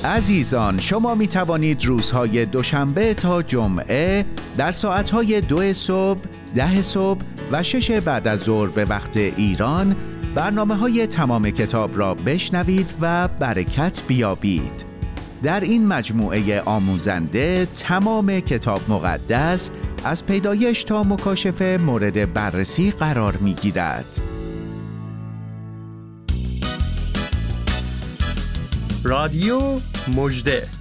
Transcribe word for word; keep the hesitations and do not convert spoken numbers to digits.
عزیزان، شما می توانید روزهای دوشنبه تا جمعه در ساعتهای دو صبح، ده صبح و شش بعد از ظهر به وقت ایران برنامه های تمام کتاب را بشنوید و برکت بیابید. در این مجموعه آموزنده تمام کتاب مقدس از پیدایش تا مکاشفه مورد بررسی قرار می گیرد. رادیو مژده.